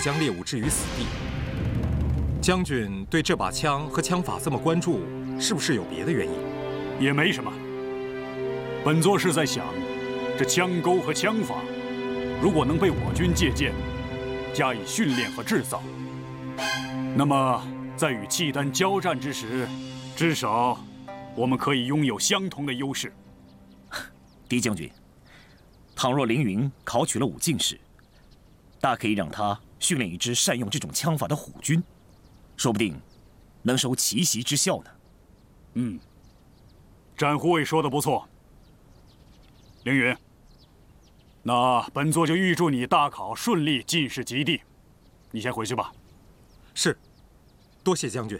将猎物置于死地。将军对这把枪和枪法这么关注，是不是有别的原因？ 也没什么。本座是在想，这枪钩和枪法，如果能被我军借鉴，加以训练和制造，那么在与契丹交战之时，至少我们可以拥有相同的优势。 狄将军，倘若凌云考取了武进士，大可以让他训练一支善用这种枪法的虎军，说不定能收奇袭之效呢。 展护卫说的不错。凌云，那本座就预祝你大考顺利，进士及第。你先回去吧。 是，多谢将军。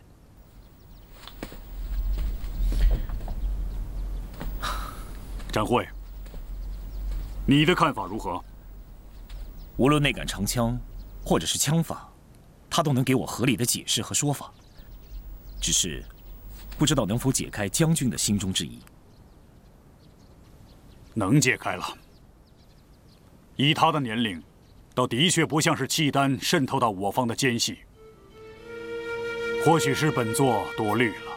展护卫，你的看法如何？ 无论那杆长枪，或者是枪法，他都能给我合理的解释和说法。只是，不知道能否解开将军的心中之疑。 能解开了。以他的年龄，倒的确不像是契丹渗透到我方的奸细。或许是本座多虑了。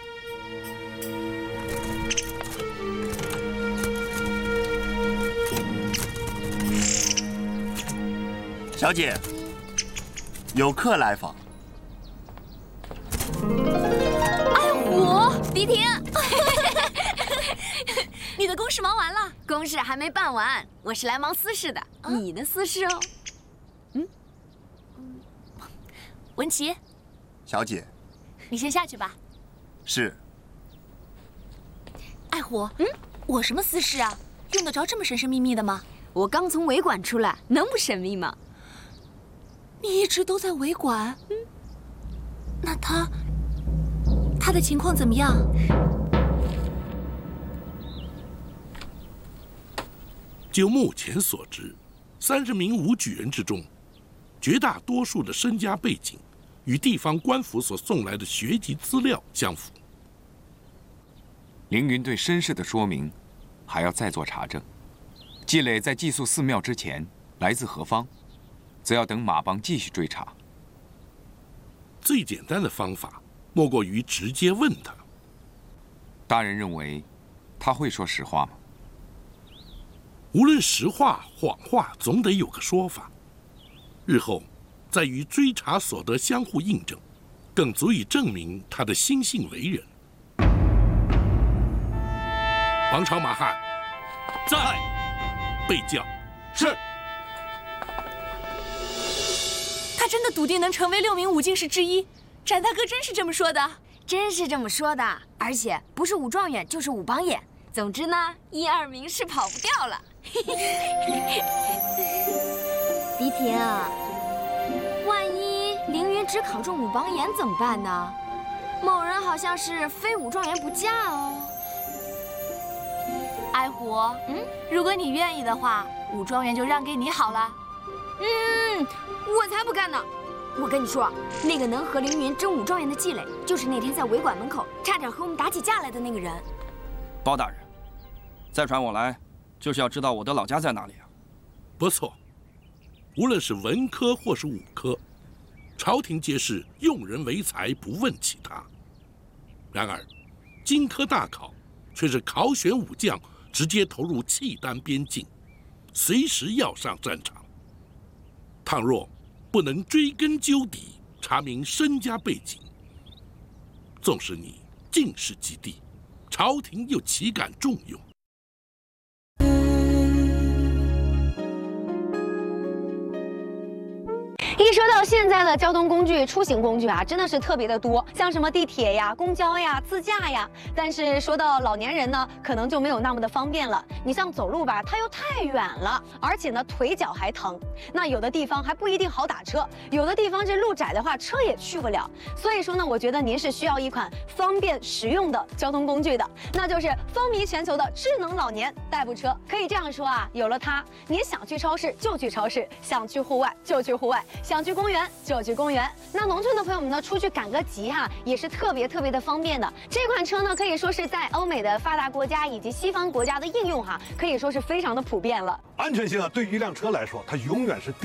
小姐，有客来访。 爱虎，迪婷，你的公事忙完了？公事还没办完，我是来忙私事的。你的私事哦。文琪， 小姐， 你先下去吧。 是。 爱虎，我什么私事啊？用得着这么神神秘秘的吗？我刚从维馆出来，能不神秘吗？你一直都在维馆？那他的情况怎么样？ 就目前所知，30名武举人之中，绝大多数的身家背景与地方官府所送来的学籍资料相符。 凌云对身世的说明，还要再做查证。季磊在寄宿寺庙之前来自何方，则要等马帮继续追查。 最简单的方法，莫过于直接问他。 大人认为，他会说实话吗？ 无论实话谎话，总得有个说法。日后再与追查所得相互印证，更足以证明他的心性为人。王朝马汉， 在。 备教。 是。 他真的笃定能成为6名武进士之一？展大哥真是这么说的？真是这么说的，而且不是武状元就是武榜眼。总之呢，1、2名是跑不掉了。迪婷啊，万一凌云只考中武榜眼怎么办呢？某人好像是非武状元不嫁哦。爱虎，如果你愿意的话，武状元就让给你好了。我才不干呢！我跟你说，那个能和凌云争武状元的季磊，就是那天在维馆门口差点和我们打起架来的那个人。 包大人，再传我来，就是要知道我的老家在哪里啊？ 不错，无论是文科或是武科，朝廷皆是用人为才，不问其他。然而，荆轲大考却是考选武将，直接投入契丹边境，随时要上战场。倘若不能追根究底，查明身家背景，纵使你进士及第，朝廷又岂敢重用？ 一说到现在的交通工具、出行工具啊，真的是特别的多，像什么地铁呀、公交呀、自驾呀。但是说到老年人呢，可能就没有那么的方便了。你像走路吧，它又太远了，而且呢腿脚还疼。那有的地方还不一定好打车，有的地方这路窄的话，车也去不了。所以说呢，我觉得您是需要一款方便实用的交通工具的，那就是风靡全球的智能老年代步车。可以这样说啊，有了它，您想去超市就去超市，想去户外就去户外。想去公园就去公园，那农村的朋友们呢，出去赶个集哈，也是特别的方便的。这款车呢，可以说是在欧美的发达国家以及西方国家的应用哈，可以说是非常的普遍了。 安全性啊，对于一辆车来说，它永远是